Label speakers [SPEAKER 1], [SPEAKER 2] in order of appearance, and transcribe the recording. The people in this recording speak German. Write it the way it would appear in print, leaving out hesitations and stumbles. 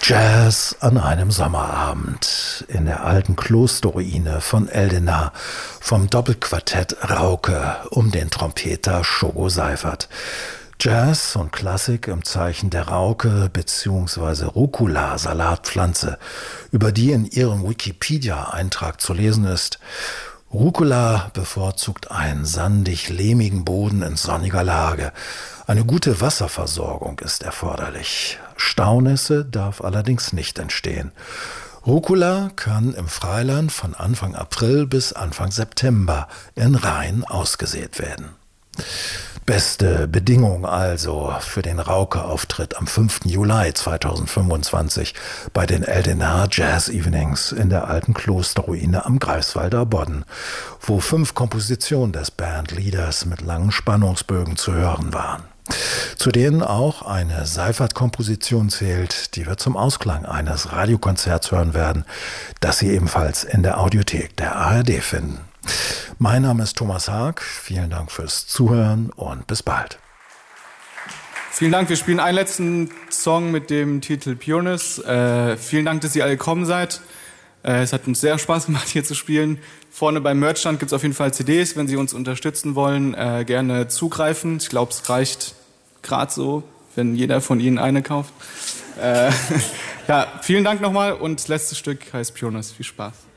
[SPEAKER 1] Jazz an einem Sommerabend in der alten Klosterruine von Eldena vom Doppelquartett Rauke um den Trompeter Shogo Seifert. Jazz und Klassik im Zeichen der Rauke bzw. Rucola, Salatpflanze, über die in ihrem Wikipedia-Eintrag zu lesen ist: Rucola bevorzugt einen sandig-lehmigen Boden in sonniger Lage. Eine gute Wasserversorgung ist erforderlich. Staunässe darf allerdings nicht entstehen. Rucola kann im Freiland von Anfang April bis Anfang September in Reihen ausgesät werden. Beste Bedingungen also für den Rauke-Auftritt am 5. Juli 2025 bei den Eldena Jazz Evenings in der alten Klosterruine am Greifswalder Bodden, wo 5 Kompositionen des Bandleaders mit langen Spannungsbögen zu hören waren. Zu denen auch eine Seifert-Komposition zählt, die wir zum Ausklang eines Radiokonzerts hören werden, das Sie ebenfalls in der Audiothek der ARD finden. Mein Name ist Thomas Haag, vielen Dank fürs Zuhören und bis bald.
[SPEAKER 2] Vielen Dank, wir spielen einen letzten Song mit dem Titel Pureness. Vielen Dank, dass ihr alle gekommen seid. Es hat uns sehr Spaß gemacht, hier zu spielen. Vorne beim Merchstand gibt es auf jeden Fall CDs, wenn Sie uns unterstützen wollen, gerne zugreifen. Ich glaube, es reicht gerade so, wenn jeder von Ihnen eine kauft. Ja, vielen Dank nochmal und das letzte Stück heißt Pureness. Viel Spaß.